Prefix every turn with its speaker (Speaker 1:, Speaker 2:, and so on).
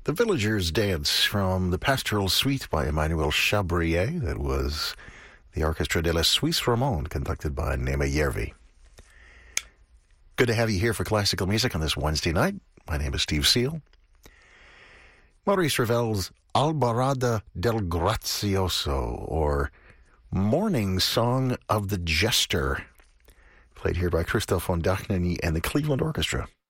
Speaker 1: The Villagers' Dance from the Pastoral Suite by Emmanuel Chabrier. That was the Orchestra de la Suisse Romande, conducted by Nema Järvi. Good to have you here for classical music on this Wednesday night. My name is Steve Seal. Maurice Ravel's Albarada del Grazioso, or Morning Song of the Jester, played here by Christoph von Dohnanyi and the Cleveland Orchestra.